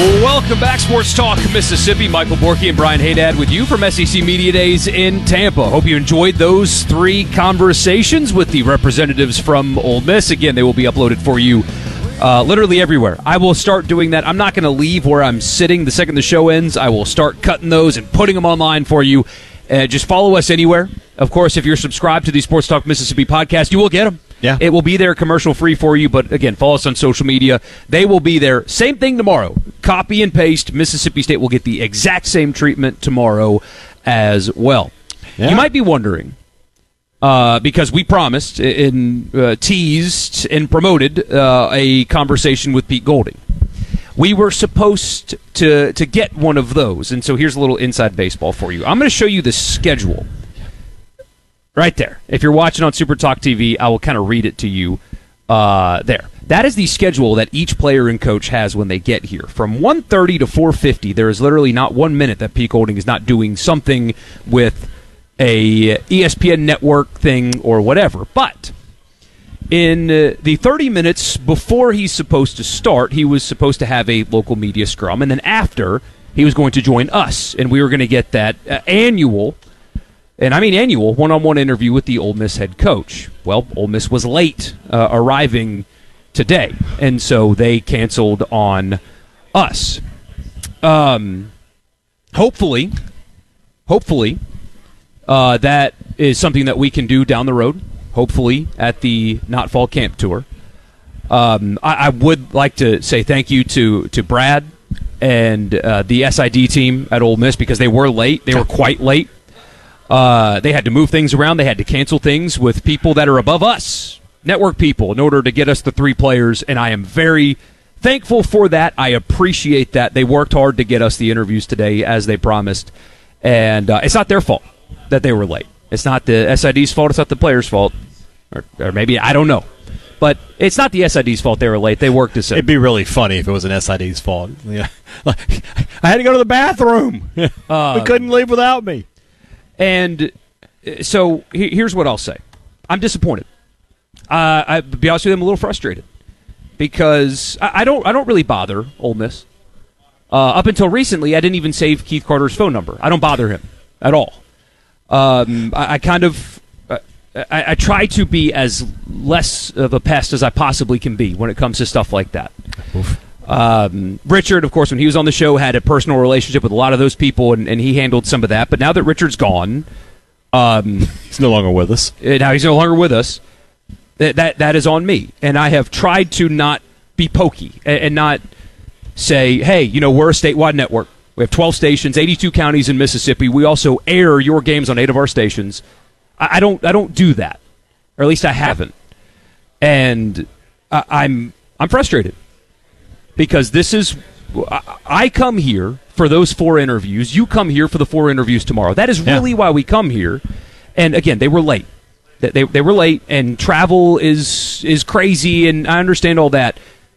Welcome back, Sports Talk Mississippi. Michael Borky and Brian Haydad with you from SEC Media Days in Tampa. Hope you enjoyed those three conversations with the representatives from Ole Miss. Again, they will be uploaded for you literally everywhere. I will start doing that. I'm not going to leave where I'm sitting the second the show ends. I will start cutting those and putting them online for you. Just follow us anywhere. Of course, if you're subscribed to the Sports Talk Mississippi podcast, you will get them. Yeah. It will be there commercial-free for you, but again, follow us on social media. They will be there. Same thing tomorrow. Copy and paste. Mississippi State will get the exact same treatment tomorrow as well. Yeah. You might be wondering, because we promised and teased and promoted a conversation with Pete Golding. We were supposed to get one of those, and so here's a little inside baseball for you. I'm going to show you the schedule. Right there. If you're watching on Super Talk TV, I will kind of read it to you there. That is the schedule that each player and coach has when they get here. From 1:30 to 4:50, there is literally not 1 minute that Pete Golding is not doing something with a ESPN network thing or whatever. But in the 30 minutes before he's supposed to start, he was supposed to have a local media scrum. And then after, he was going to join us. And we were going to get that annual one-on-one interview with the Ole Miss head coach. Well, Ole Miss was late arriving today, and so they canceled on us. Hopefully, that is something that we can do down the road, hopefully at the Not Fall Camp Tour. I would like to say thank you to Brad and the SID team at Ole Miss because they were late. They were quite late. They had to move things around. They had to cancel things with people that are above us, network people, in order to get us the three players, and I am very thankful for that. I appreciate that. They worked hard to get us the interviews today, as they promised, and it's not their fault that they were late. It's not the SID's fault. It's not the players' fault, or maybe, I don't know. But it's not the SID's fault they were late. They worked us in. It'd be really funny if it was an SID's fault. Yeah. I had to go to the bathroom. We couldn't leave without me. And so here's what I'll say. I'm disappointed. I'll be honest with you, I'm a little frustrated because I don't really bother Ole Miss. Up until recently, I didn't even save Keith Carter's phone number. I don't bother him at all. I try to be as less of a pest as I possibly can be when it comes to stuff like that. Oof. Richard, of course, when he was on the show, had a personal relationship with a lot of those people, and he handled some of that. But now that Richard's gone, he's no longer with us. Now he's no longer with us. That is on me, and I have tried to not be pokey and not say, "Hey, we're a statewide network. We have 12 stations, 82 counties in Mississippi. We also air your games on 8 of our stations." I don't do that, or at least I haven't, and I'm frustrated. Because I come here for those 4 interviews. You come here for the 4 interviews tomorrow. That is really why we come here. And again, they were late. They were late, and travel is crazy, and I understand all that.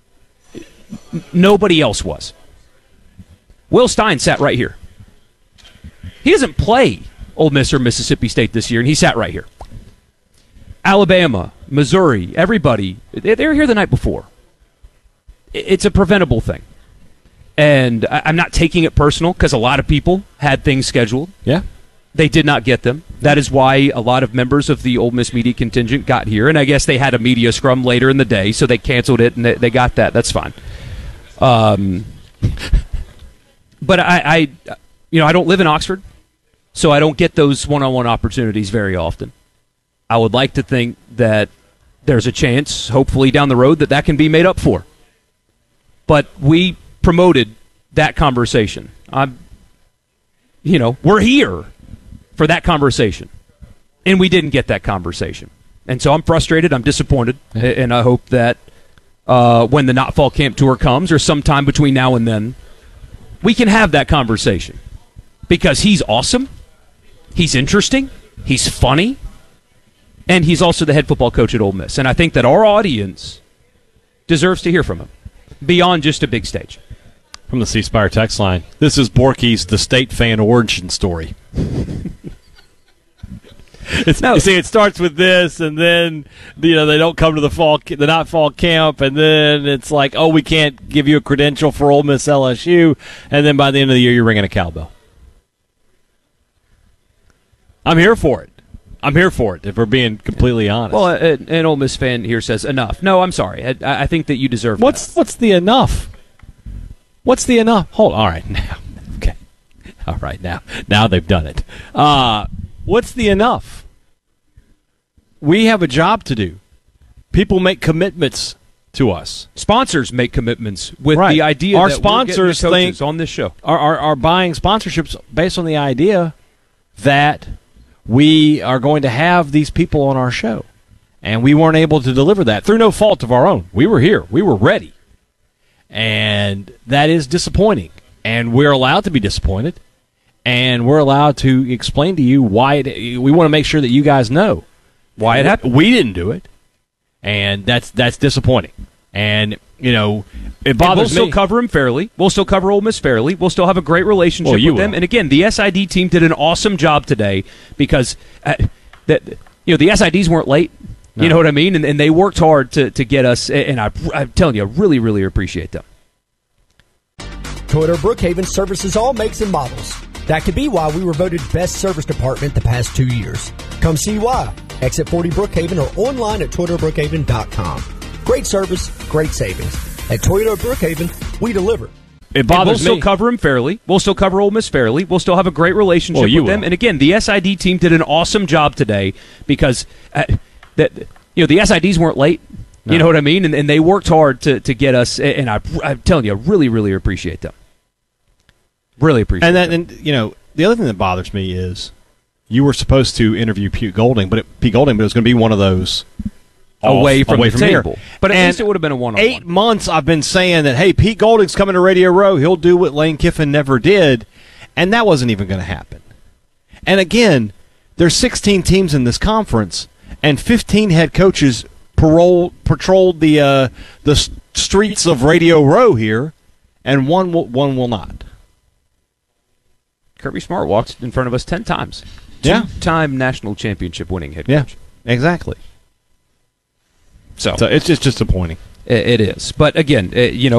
Nobody else was. Will Stein sat right here. He doesn't play Ole Miss or Mississippi State this year, and he sat right here. Alabama, Missouri, everybody, they were here the night before. It's a preventable thing. And I'm not taking it personal because a lot of people had things scheduled. Yeah. They did not get them. That is why a lot of members of the Ole Miss media contingent got here. And I guess they had a media scrum later in the day, so they canceled it and they got that. That's fine. But I don't live in Oxford, so I don't get those one-on-one opportunities very often. I would like to think that there's a chance, hopefully down the road, that can be made up for. But we promoted that conversation. We're here for that conversation. And we didn't get that conversation. And so I'm frustrated. I'm disappointed. And I hope that when the Not Fall Camp Tour comes, or sometime between now and then, we can have that conversation. Because he's awesome. He's interesting. He's funny. And he's also the head football coach at Ole Miss. And I think that our audience deserves to hear from him. Beyond just a big stage. From the C Spire text line, this is Borky's The State Fan Origin Story. You see, it starts with this, and then they don't come to the not fall camp, and then it's like, oh, we can't give you a credential for Ole Miss LSU, and then by the end of the year, you're ringing a cowbell. I'm here for it. If we're being completely honest. Well, an Ole Miss fan here says enough. No, I'm sorry. I think that you deserve. What's the enough? What's the enough? Hold. All right, now. Okay. All right, now they've done it. What's the enough? We have a job to do. People make commitments to us. Sponsors make commitments with the idea our that sponsors we're getting the coaches think on this show are buying sponsorships based on the idea that we are going to have these people on our show. And we weren't able to deliver that through no fault of our own. We were here. We were ready. And that is disappointing. And we're allowed to be disappointed. And we're allowed to explain to you why we want to make sure that you guys know why it happened. We didn't do it. And that's disappointing. And, it bothers me. We'll still cover them fairly. We'll still cover Ole Miss fairly. We'll still have a great relationship with them. And again, the SID team did an awesome job today because the SIDs weren't late. No. You know what I mean? And they worked hard to get us. And I'm telling you, I really, really appreciate them. Toyota Brookhaven services all makes and models. That could be why we were voted best service department the past 2 years. Come see why. Exit 40 Brookhaven or online at ToyotaBrookhaven.com. Great service, great savings. At Toyota Brookhaven, we deliver. It bothers me. We'll still cover them fairly. We'll still cover Ole Miss fairly. We'll still have a great relationship with them. And again, the SID team did an awesome job today because the SIDs weren't late. No. You know what I mean? And they worked hard to get us. And I'm telling you, I really, really appreciate them. Really appreciate them. And the other thing that bothers me is you were supposed to interview Pete Golding, but it was going to be one of those away from the table. Here. But at least it would have been a one-on-one. 8 months I've been saying that, hey, Pete Golding's coming to Radio Row. He'll do what Lane Kiffin never did, and that wasn't even going to happen. And again, there's 16 teams in this conference, and 15 head coaches patrolled the streets of Radio Row here, and one will not. Kirby Smart walked in front of us 10 times. Two-time national championship winning head coach. Yeah, exactly. So it's just disappointing. It is. But again,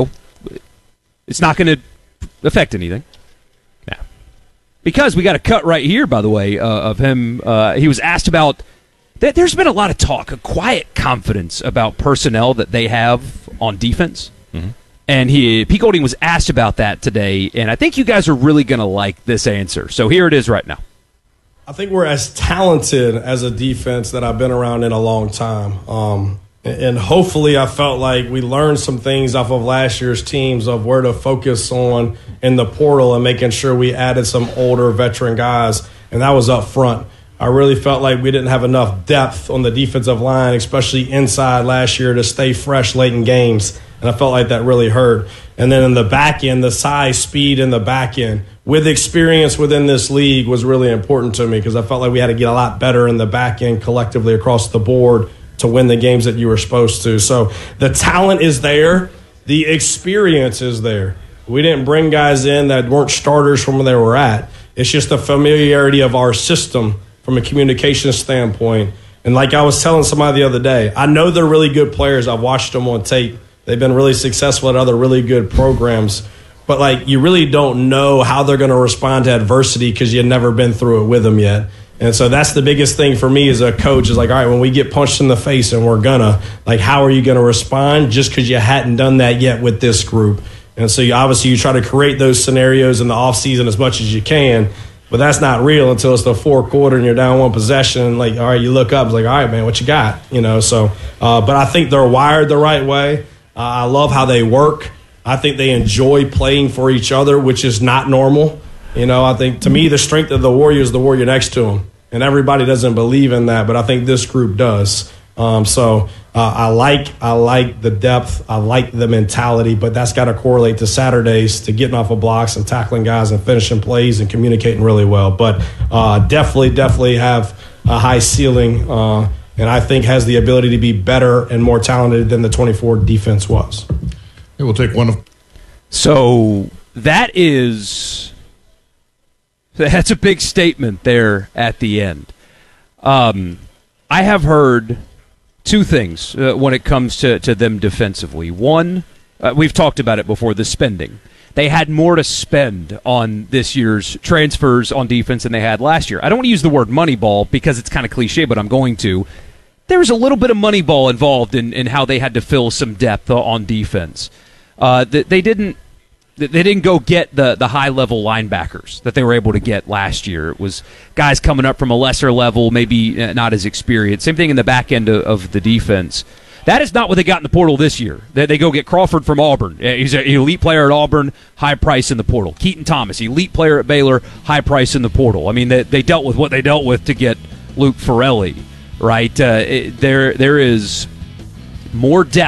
it's not going to affect anything. Yeah. Because we got a cut right here, by the way, of him. He was asked about there's been a lot of talk, a quiet confidence about personnel that they have on defense. Mm-hmm. And Pete Golding was asked about that today, and I think you guys are really going to like this answer. So here it is right now. I think we're as talented as a defense that I've been around in a long time. And hopefully I felt like we learned some things off of last year's teams of where to focus on in the portal and making sure we added some older veteran guys, and that was up front. I really felt like we didn't have enough depth on the defensive line, especially inside last year, to stay fresh late in games. And I felt like that really hurt. And then in the back end, the size, speed in the back end with experience within this league was really important to me because I felt like we had to get a lot better in the back end collectively across the board to win the games that you were supposed to. So the talent is there. The experience is there. We didn't bring guys in that weren't starters from where they were at. It's just the familiarity of our system from a communication standpoint. And like I was telling somebody the other day, I know they're really good players. I've watched them on tape. They've been really successful at other really good programs. But, like, you really don't know how they're going to respond to adversity because you've never been through it with them yet. And so that's the biggest thing for me as a coach is like, all right, when we get punched in the face and we're gonna, like, how are you going to respond just because you hadn't done that yet with this group? And so you try to create those scenarios in the offseason as much as you can. But that's not real until it's the fourth quarter and you're down one possession. Like, all right, you look up, it's like, all right, man, what you got? So, but I think they're wired the right way. I love how they work. I think they enjoy playing for each other, which is not normal. I think, to me, the strength of the Warrior is the Warrior next to him. And everybody doesn't believe in that, but I think this group does. I like the depth. I like the mentality, but that's got to correlate to Saturdays, to getting off of blocks and tackling guys and finishing plays and communicating really well. But definitely have a high ceiling, and I think has the ability to be better and more talented than the 24 defense was. Hey, we'll take one of. So that's a big statement there at the end. I have heard two things when it comes to them defensively. One, we've talked about it before, the spending. They had more to spend on this year's transfers on defense than they had last year. I don't want to use the word Moneyball because it's kind of cliche, but I'm going to. There was a little bit of Moneyball involved in how they had to fill some depth on defense. They didn't go get the high-level linebackers that they were able to get last year. It was guys coming up from a lesser level, maybe not as experienced. Same thing in the back end of the defense. That is not what they got in the portal this year. They go get Crawford from Auburn. He's an elite player at Auburn, high price in the portal. Keaton Thomas, elite player at Baylor, high price in the portal. I mean, they dealt with what they dealt with to get Luke Farrelly, right? There is more depth